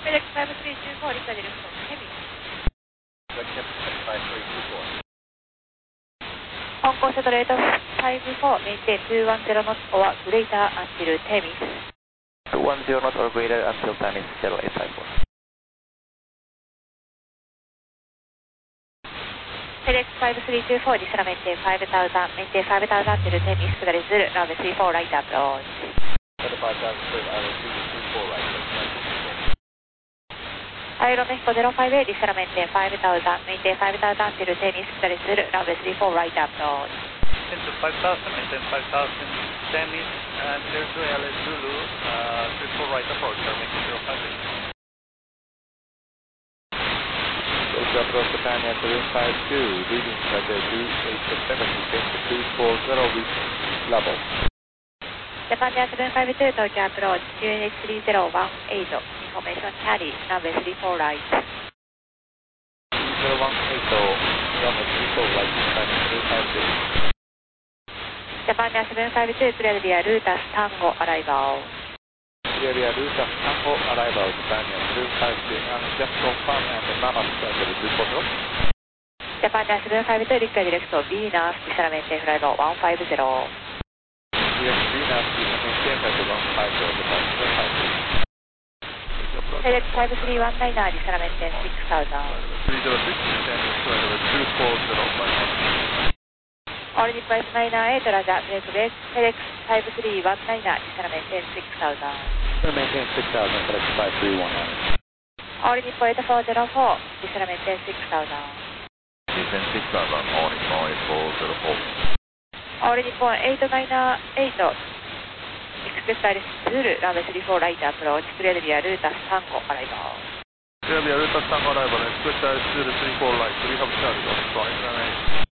FedEx 5324 理科ディレクトヘミ。香港セトレート54 maintain 210 knots or greater until Temis. 210 knots or greater until Temis 0854. FedEx 5324 descend maintain 5000 maintain 5000 until Temis, clear is runway 34 right approach. アイロメヒコ058 descend maintain 5000 maintain 5000 until Temis, clear is runway 34 right approach. Into 5000, maintain 5000 Temis, and clear to LS Zulu, 34 right approach, Mexico 058. Approach Japan 752, reading at 2870, 240, reach level. Japan 752, Tokyo approach, QNH3018, information carry, runway 34 right. 3018, runway 34 right, Japan 752. Japan 752, clear via Lutas Tango arrival. Clear via Lutas Tango arrival, Japan 752, and just confirm and Mama schedule 240. Japan 752, Rica Directo Venus, descend maintain flight 150. Yes, Venus, maintain flight 150, Japan 752. FedEx 5319, descend maintain 6000. 306, maintain flight over 240, All request 998, Roger, break, FedEx 5319, descend maintain 6000. Maintain 6000, FedEx 5319. All Nippon 8404, descend maintain 6000. Maintain 6000, all Nippon 8404. All Nippon 898, expect Iris Zulu, runway 34 right approach, clear via Lutas Tango arrival. Clear via Lutas Tango arrival, expect Iris Zulu 34 right, 3 have charge on Nippon 898.